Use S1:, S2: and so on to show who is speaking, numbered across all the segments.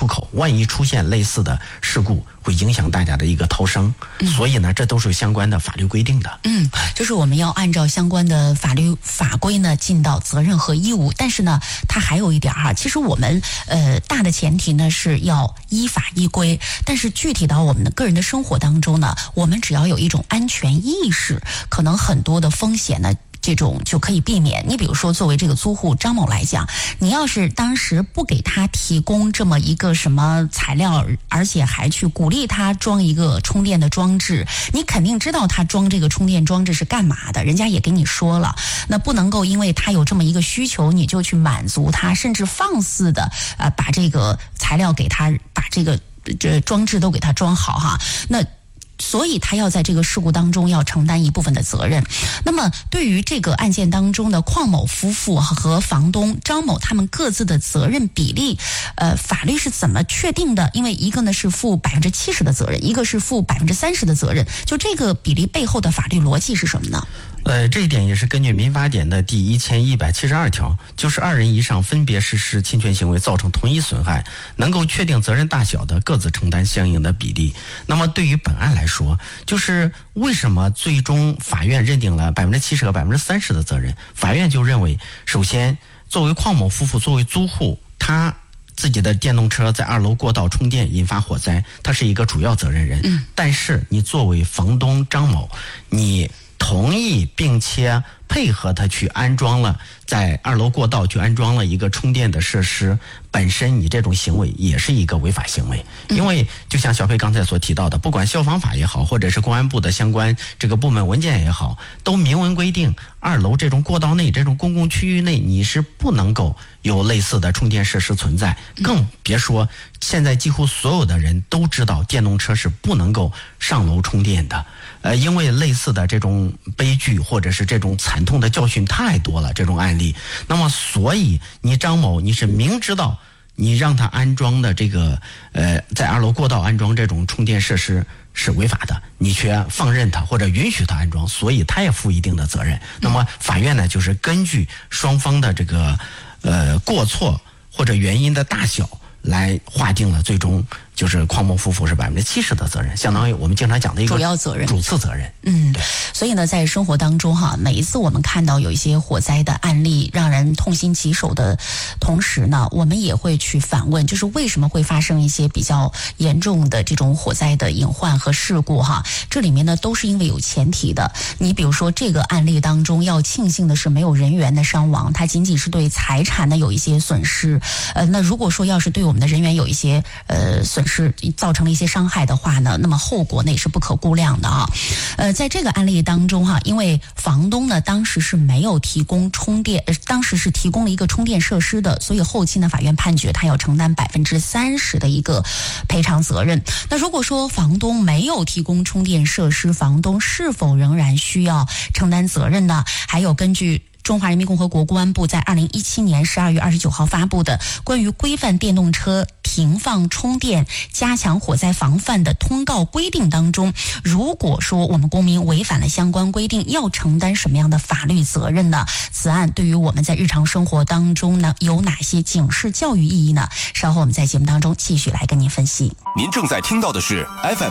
S1: 口，万一出现类似的事故，会影响大家的一个逃生。所以呢，这都是相关的法律规定的。
S2: 就是我们要按照相关的法律法规呢尽到责任和义务。但是呢，它还有一点哈，其实我们大的前提呢是要依法依规，但是具体到我们的个人的生活当中呢，我们只要有一种安全意识，可能很多的风险呢这种就可以避免。你比如说，作为这个租户张某来讲，你要是当时不给他提供这么一个什么材料，而且还去鼓励他装一个充电的装置，你肯定知道他装这个充电装置是干嘛的，人家也给你说了。那不能够因为他有这么一个需求，你就去满足他，甚至放肆的把这个材料给他，把这装置都给他装好哈。那所以他要在这个事故当中要承担一部分的责任。那么对于这个案件当中的邝某夫妇和房东张某他们各自的责任比例，法律是怎么确定的？因为一个呢是负70%的责任，一个是负30%的责任，就这个比例背后的法律逻辑是什么呢？
S1: 这一点也是根据民法典的第1172条，就是2人以上分别实施侵权行为造成同一损害，能够确定责任大小的各自承担相应的比例。那么对于本案来说，就是为什么最终法院认定了70%和30%的责任？法院就认为，首先作为邝某夫妇作为租户，他自己的电动车在2楼过道充电引发火灾，他是一个主要责任人。但是你作为房东张某，你同意并且配合他去安装了，在2楼过道去安装了一个充电的设施，本身你这种行为也是一个违法行为。因为就像小佩刚才所提到的，不管消防法也好，或者是公安部的相关这个部门文件也好，都明文规定2楼这种过道内这种公共区域内你是不能够有类似的充电设施存在。更别说现在几乎所有的人都知道电动车是不能够上楼充电的。因为类似的这种悲剧或者是这种惨痛的教训太多了，这种案例。那么所以你张某你是明知道你让他安装的这个在2楼过道安装这种充电设施是违法的，你却放任他或者允许他安装，所以他也负一定的责任。那么法院呢，就是根据双方的这个过错或者原因的大小来划定了，最终就是邝某夫妇是70%的责任，相当于我们经常讲的一个
S2: 主要责任、
S1: 主次责任。
S2: 所以呢，在生活当中哈，每一次我们看到有一些火灾的案例，让人痛心疾首的同时呢，我们也会去反问，就是为什么会发生一些比较严重的这种火灾的隐患和事故哈？这里面呢，都是因为有前提的。你比如说这个案例当中，要庆幸的是没有人员的伤亡，它仅仅是对财产呢有一些损失。那如果说要是对我们的人员有一些损失，造成了一些伤害的话呢，那么后果呢也是不可估量的啊。在这个案例当中哈，因为房东呢当时是没有提供充电，当时是提供了一个充电设施的，所以后期呢法院判决他要承担30%的一个赔偿责任。那如果说房东没有提供充电设施，房东是否仍然需要承担责任呢？还有根据中华人民共和国公安部在2017年12月29号发布的关于规范电动车停放充电、加强火灾防范的通告规定当中，如果说我们公民违反了相关规定，要承担什么样的法律责任呢？此案对于我们在日常生活当中呢，有哪些警示教育意义呢？稍后我们在节目当中继续来跟您分析。
S3: 您正在听到的是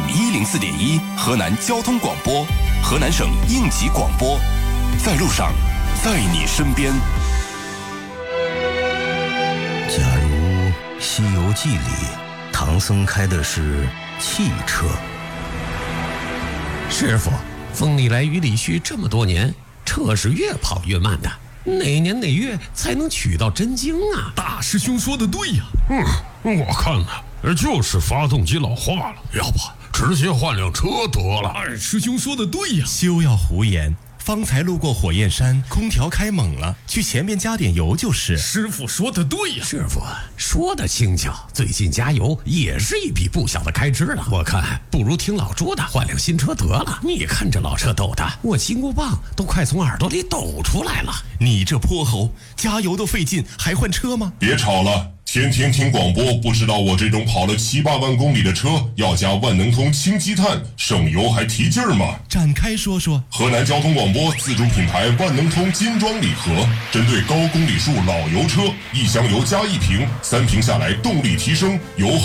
S3: FM104.1 河南交通广播，河南省应急广播，在路上，在你身边。
S4: 假如《西游记》里唐僧开的是汽车，
S5: 师傅，风里来雨里去这么多年，车是越跑越慢的，哪年哪月才能取到真经啊？
S6: 大师兄说的对呀。我看呢，就是发动机老化了，要不直接换辆车得了。二师兄说的对呀。
S7: 休要胡言，方才路过火焰山，空调开猛了，去前面加点油就是。
S6: 师傅说的对呀。
S5: 师傅说的轻巧，最近加油也是一笔不小的开支了。我看不如听老朱的，换辆新车得了。你看这老车抖的，我金箍棒都快从耳朵里抖出来了。
S7: 你这泼猴，加油都费劲，还换车吗？
S8: 别吵了，天天听广播，不知道我这种跑了7、8万公里的车要加万能通氢积碳，省油还提劲儿吗？
S7: 展开说说。
S8: 河南交通广播自主品牌万能通金装礼盒，针对高公里数老油车，1箱油加1瓶，3瓶下来动力提升，油